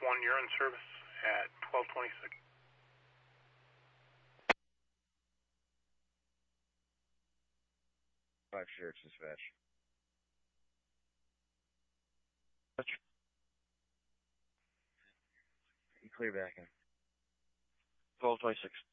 1, you're in service at 1226. Five Sheriff's Dispatch. You clear back in. 1226.